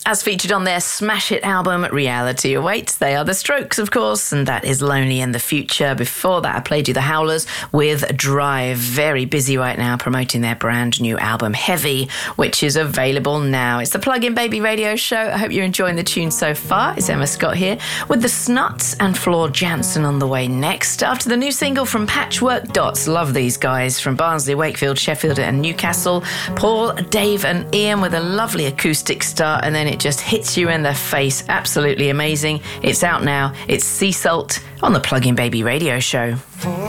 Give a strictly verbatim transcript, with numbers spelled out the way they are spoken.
as featured on their smash hit album, Reality Awaits. They are The Strokes, of course, and that is Lonely in the Future. Before that, I played you The Howlers with Drive. Very busy right now promoting their brand new album, Heavy, which is available now. It's the Plug-in Baby Radio Show. I hope you're enjoying the tune so far. It's Emma Scott here with the Snuts and Floor Jansen on the way next. After the new single from Patchwork Dots, love these guys from Barnsley, Wakefield, Sheffield and Newcastle. Paul, Dave and Ian with a lovely acoustic start, and then it just hits you in the face. Absolutely amazing. It's out now. It's Sea Salt on the Plug-in Baby Radio Show.